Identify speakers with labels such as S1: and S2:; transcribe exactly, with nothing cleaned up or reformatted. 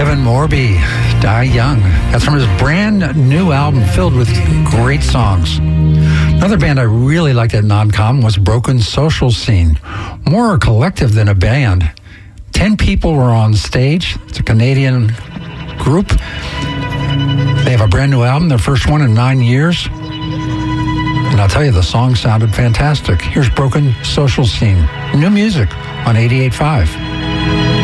S1: Kevin Morby, Die Young. That's from his brand new album filled with great songs. Another band I really liked at Non-Com was Broken Social Scene. More a collective than a band. Ten people were on stage. It's a Canadian group. They have a brand new album, their first one in nine years. And I'll tell you, the song sounded fantastic. Here's Broken Social Scene. New music on eighty-eight point five.